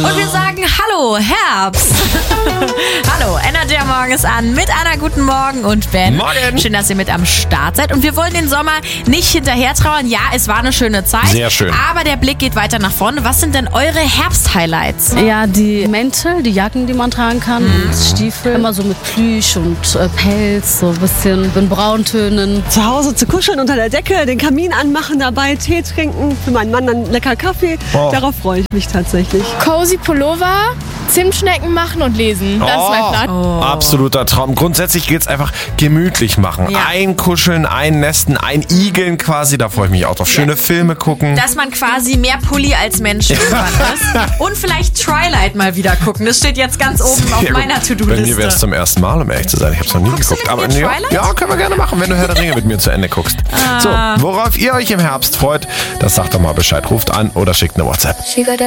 Und wir sagen Hallo, Herbst. Hallo, Energy am Morgen ist an mit Anna, guten Morgen und Ben. Morgen. Schön, dass ihr mit am Start seid. Und wir wollen den Sommer nicht hinterher trauern. Ja, es war eine schöne Zeit. Sehr schön. Aber der Blick geht weiter nach vorne. Was sind denn eure Herbst-Highlights? Ja, die Mäntel, die Jacken, die man tragen kann, und Stiefel. Immer so mit Plüsch und Pelz, so ein bisschen in Brauntönen. Zu Hause zu kuscheln unter der Decke, den Kamin anmachen dabei, Tee trinken. Für meinen Mann dann lecker Kaffee. Oh. Darauf freue ich mich tatsächlich. Cozy Pullover, Zimtschnecken machen und lesen. Das ist mein Plan. Absoluter Traum. Grundsätzlich geht's einfach gemütlich machen. Ja. Einkuscheln, einnästen, einigeln quasi. Da freue ich mich auch drauf. Schöne Filme gucken. Dass man quasi mehr Pulli als Mensch irgendwann ist. Und vielleicht Twilight mal wieder gucken. Das steht jetzt ganz oben auf Sehr gut. meiner Bei To-Do-Liste. mir wäre es zum ersten Mal, um ehrlich zu sein. Ich habe es noch nie Guckst du geguckt. mit mir Twilight? Ja, können wir gerne machen, wenn du Herr der Ringe mit mir zu Ende guckst. So, worauf ihr euch im Herbst freut, das sagt doch mal Bescheid. Ruft an oder schickt eine WhatsApp.